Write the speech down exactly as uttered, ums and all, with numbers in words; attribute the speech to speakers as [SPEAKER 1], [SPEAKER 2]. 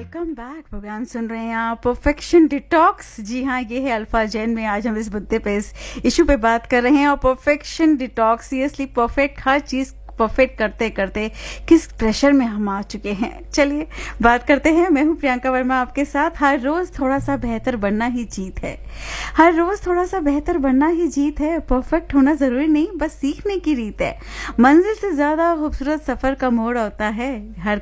[SPEAKER 1] Welcome back. Programme सुन रहे हैं आप परफेक्शन डिटॉक्स। जी हाँ, ये है अल्फा जैन में। आज हम इस मुद्दे पे, इस इशू पे बात कर रहे हैं। और परफेक्शन डिटॉक्स, सीरियसली परफेक्ट हर चीज परफेक्ट करते करते किस प्रेशर में हम आ चुके हैं। चलिए बात करते हैं। मैं हूं प्रियंका वर्मा आपके साथ। हर रोज थोड़ा सा बेहतर बनना ही जीत है। हर रोज थोड़ा सा बेहतर बनना ही जीत है। परफेक्ट होना जरूरी नहीं, बस सीखने की रीत है। मंजिल से ज्यादा खूबसूरत सफर का मोड़ होता है। हर